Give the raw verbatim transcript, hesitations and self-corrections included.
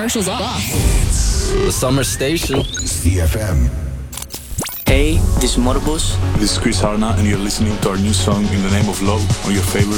commercials off. The Summer Station. C F M. Hey, this is Morbos. This is Chris Harna, and you're listening to our new song In the Name of Love on your favorite